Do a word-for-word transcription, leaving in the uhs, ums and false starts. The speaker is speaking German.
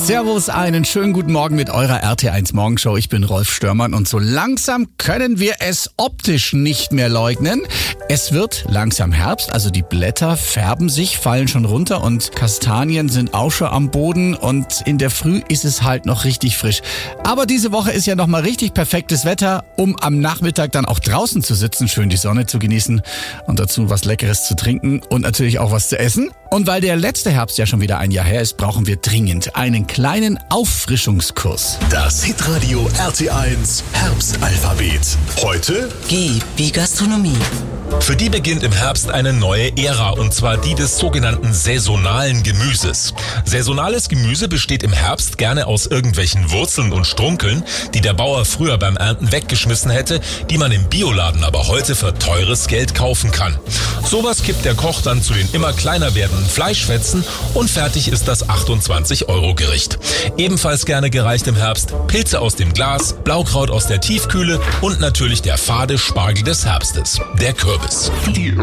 Servus, einen schönen guten Morgen mit eurer R T eins Morgenshow. Ich bin Rolf Störmann und so langsam können wir es optisch nicht mehr leugnen. Es wird langsam Herbst, also die Blätter färben sich, fallen schon runter und Kastanien sind auch schon am Boden und in der Früh ist es halt noch richtig frisch. Aber diese Woche ist ja nochmal richtig perfektes Wetter, um am Nachmittag dann auch draußen zu sitzen, schön die Sonne zu genießen und dazu was Leckeres zu trinken und natürlich auch was zu essen. Und weil der letzte Herbst ja schon wieder ein Jahr her ist, brauchen wir dringend einen kleinen Auffrischungskurs. Das Hitradio R T eins Herbstalphabet. Heute G wie Gastronomie. Für die beginnt im Herbst eine neue Ära, und zwar die des sogenannten saisonalen Gemüses. Saisonales Gemüse besteht im Herbst gerne aus irgendwelchen Wurzeln und Strunkeln, die der Bauer früher beim Ernten weggeschmissen hätte, die man im Bioladen aber heute für teures Geld kaufen kann. Sowas kippt der Koch dann zu den immer kleiner werdenden Fleischfetzen und fertig ist das achtundzwanzig Euro Gericht. Ebenfalls gerne gereicht im Herbst Pilze aus dem Glas, Blaukraut aus der Tiefkühle und natürlich der fade Spargel des Herbstes, der Kürbis. die